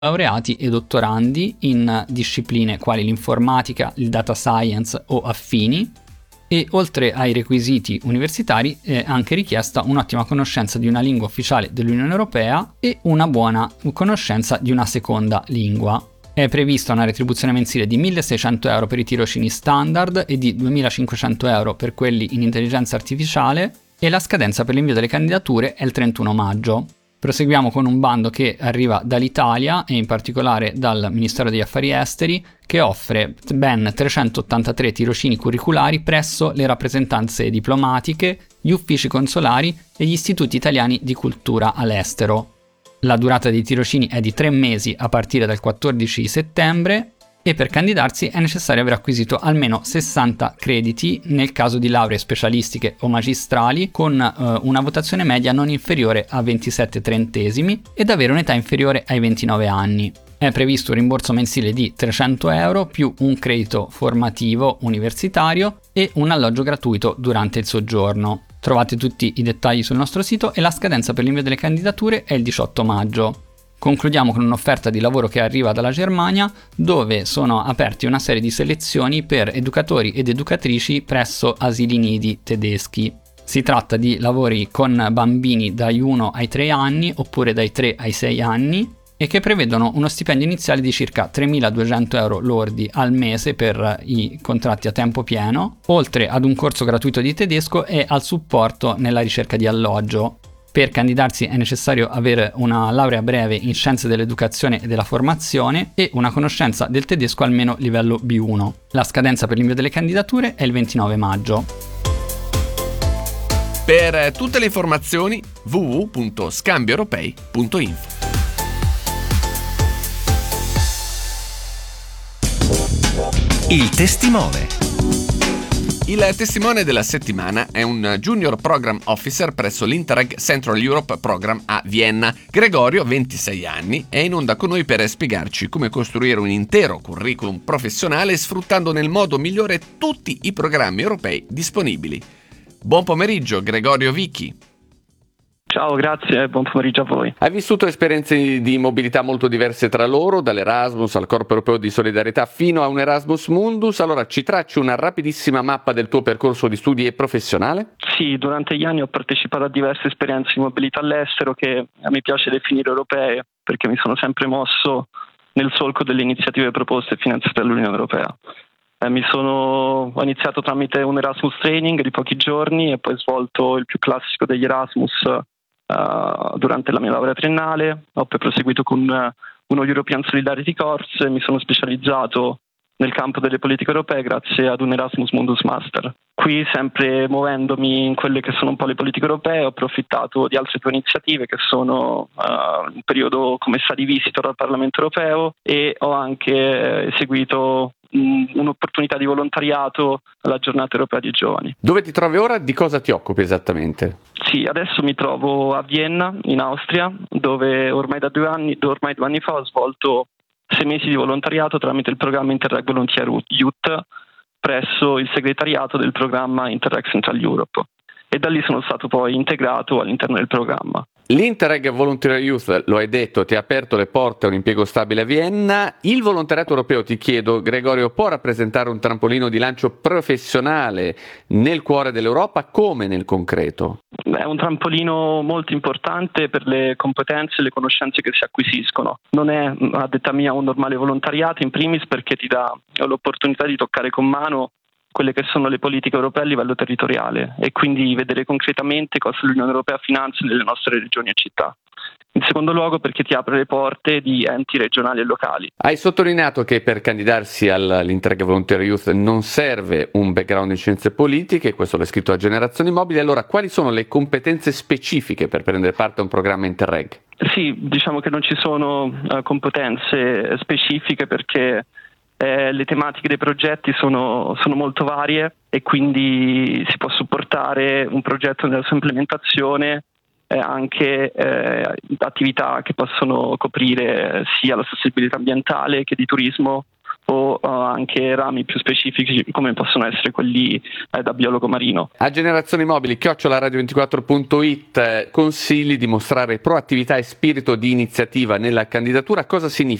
laureati e dottorandi in discipline quali l'informatica, il data science o affini, e oltre ai requisiti universitari è anche richiesta un'ottima conoscenza di una lingua ufficiale dell'Unione Europea e una buona conoscenza di una seconda lingua. È prevista una retribuzione mensile di 1.600 euro per i tirocini standard e di 2.500 euro per quelli in intelligenza artificiale, e la scadenza per l'invio delle candidature è il 31 maggio. Proseguiamo con un bando che arriva dall'Italia e in particolare dal Ministero degli Affari Esteri, che offre ben 383 tirocini curriculari presso le rappresentanze diplomatiche, gli uffici consolari e gli istituti italiani di cultura all'estero. La durata dei tirocini è di 3 mesi a partire dal 14 settembre e per candidarsi è necessario aver acquisito almeno 60 crediti nel caso di lauree specialistiche o magistrali con una votazione media non inferiore a 27 trentesimi ed avere un'età inferiore ai 29 anni. È previsto un rimborso mensile di 300 euro più un credito formativo universitario e un alloggio gratuito durante il soggiorno. Trovate tutti i dettagli sul nostro sito e la scadenza per l'invio delle candidature è il 18 maggio. Concludiamo con un'offerta di lavoro che arriva dalla Germania, dove sono aperti una serie di selezioni per educatori ed educatrici presso asili nidi tedeschi. Si tratta di lavori con bambini dagli 1 ai 3 anni oppure dai 3 ai 6 anni e che prevedono uno stipendio iniziale di circa 3.200 euro lordi al mese per i contratti a tempo pieno, oltre ad un corso gratuito di tedesco e al supporto nella ricerca di alloggio. Per candidarsi è necessario avere una laurea breve in scienze dell'educazione e della formazione e una conoscenza del tedesco almeno livello B1. La scadenza per l'invio delle candidature è il 29 maggio. Per tutte le informazioni www.scambioeuropei.info. Il testimone. Il testimone della settimana è un Junior Program Officer presso l'Interreg Central Europe Program a Vienna. Gregorio, 26 anni, è in onda con noi per spiegarci come costruire un intero curriculum professionale sfruttando nel modo migliore tutti i programmi europei disponibili. Buon pomeriggio, Gregorio Vicchi. Ciao, grazie e buon pomeriggio a voi. Hai vissuto esperienze di mobilità molto diverse tra loro, dall'Erasmus al Corpo Europeo di Solidarietà fino a un Erasmus Mundus. Allora ci tracci una rapidissima mappa del tuo percorso di studi e professionale? Sì, durante gli anni ho partecipato a diverse esperienze di mobilità all'estero che a me piace definire europee perché mi sono sempre mosso nel solco delle iniziative proposte e finanziate dall'Unione Europea. Ho iniziato tramite un Erasmus Training di pochi giorni e poi svolto il più classico degli Erasmus durante la mia laurea triennale. Ho poi proseguito con uno European Solidarity Course e mi sono specializzato nel campo delle politiche europee grazie ad un Erasmus Mundus Master. Qui, sempre muovendomi in quelle che sono un po' le politiche europee, ho approfittato di altre 2 iniziative che sono un periodo come study visitor al Parlamento europeo e ho anche eseguito un'opportunità di volontariato alla Giornata Europea dei Giovani. Dove ti trovi ora? Di cosa ti occupi esattamente? Sì, adesso mi trovo a Vienna, in Austria, dove ormai 2 anni fa ho svolto 6 mesi di volontariato tramite il programma Interreg Volunteer Youth presso il segretariato del programma Interreg Central Europe e da lì sono stato poi integrato all'interno del programma. L'Interreg Volunteer Youth, lo hai detto, ti ha aperto le porte a un impiego stabile a Vienna. Il volontariato europeo, ti chiedo, Gregorio, può rappresentare un trampolino di lancio professionale nel cuore dell'Europa? Come nel concreto? È un trampolino molto importante per le competenze e le conoscenze che si acquisiscono. Non è, a detta mia, un normale volontariato, in primis perché ti dà l'opportunità di toccare con mano quelle che sono le politiche europee a livello territoriale e quindi vedere concretamente cosa l'Unione Europea finanzia nelle nostre regioni e città. In secondo luogo perché ti apre le porte di enti regionali e locali. Hai sottolineato che per candidarsi all'Interreg Volunteer Youth non serve un background in scienze politiche, questo l'hai scritto a Generazioni Mobili. Allora, quali sono le competenze specifiche per prendere parte a un programma Interreg? Sì, diciamo che non ci sono competenze specifiche perché le tematiche dei progetti sono molto varie e quindi si può supportare un progetto nella sua implementazione anche attività che possono coprire sia la sostenibilità ambientale che di turismo o anche rami più specifici come possono essere quelli da biologo marino. A generazionimobili@radio24.it consigli di mostrare proattività e spirito di iniziativa nella candidatura. Cosa significa